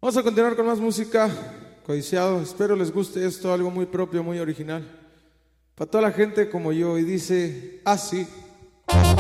Vamos a continuar con más música, codiciado. Espero les guste esto, algo muy propio, muy original. Para toda la gente como yo, y dice así.